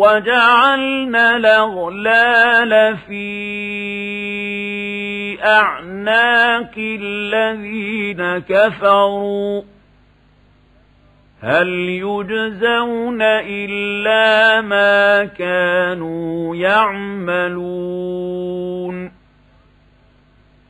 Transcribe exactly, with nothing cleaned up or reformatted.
وجعلنا الأغلال في أعناق الذين كفروا هل يجزون إلا ما كانوا يعملون